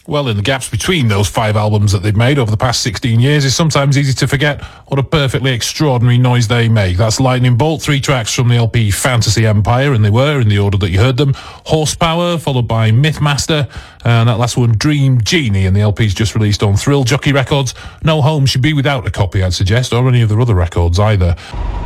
Well, in the gaps between those 5 albums that they've made over the past 16 years, it's sometimes easy to forget what a perfectly extraordinary noise they make. That's Lightning Bolt, 3 tracks from the LP Fantasy Empire, and they were in the order that you heard them. Horsepower, followed by Mythmaster, and that last one, Dream Genie, and the LP's just released on Thrill Jockey Records. No home should be without a copy, I'd suggest, or any of their other records either.